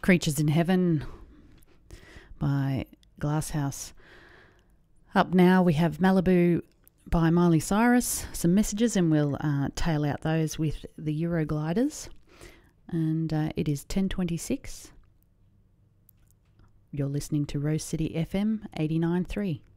Creatures in Heaven by Glasshouse. Up now we have Malibu by Miley Cyrus, some messages, and we'll tail out those with the Eurogliders. And it is 10:26. You're listening to Rose City FM 89.3.